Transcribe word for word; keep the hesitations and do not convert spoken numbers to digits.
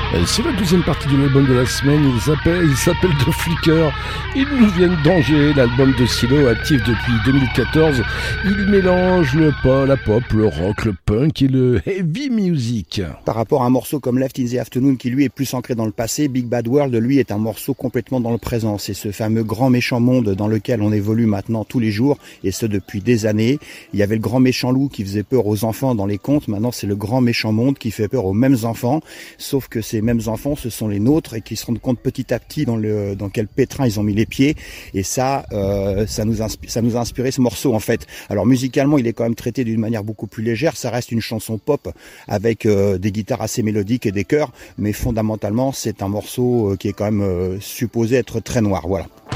Euh, C'est la deuxième partie de l'album de la semaine. Il s'appelle, il s'appelle The Flicker. Ils nous viennent d'Angers, l'album de Silo, actif depuis deux mille quatorze. Il mélange le pop, la pop, le rock, le punk et le heavy music. Par rapport à un morceau comme Left in the Afternoon qui lui est plus ancré dans le passé, Big Bad World lui est un morceau complètement dans le présent. C'est ce fameux grand méchant monde dans lequel on évolue maintenant tous les jours et ce depuis des années. Il y avait le grand méchant loup qui faisait peur aux enfants dans les contes. Maintenant c'est le grand méchant monde qui fait peur aux mêmes enfants. Sauf que ces mêmes enfants ce sont les nôtres et qui se rendent compte petit à petit dans le dans quel pétrin ils ont mis les pieds. Et ça, euh, ça nous inspi- ça nous a inspiré ce morceau en fait. Alors musicalement il est quand même traité d'une manière beaucoup plus légère. Ça reste une chanson pop avec euh, des guitares assez mélodiques et des chœurs, mais fondamentalement c'est un morceau qui est quand même euh, supposé être très noir, voilà.